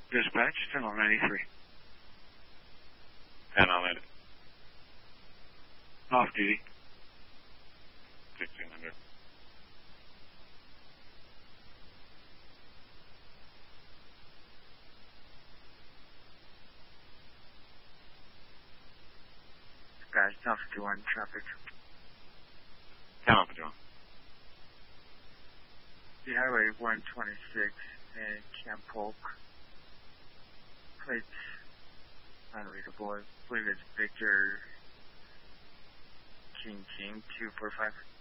Dispatch, Channel 93. 10 on it. Off duty. 1600. Dispatch, Alpha 21, traffic. 10 on patrol. The Highway 126 in Camp Polk. Plates unreadable. I believe it's Victor King 245.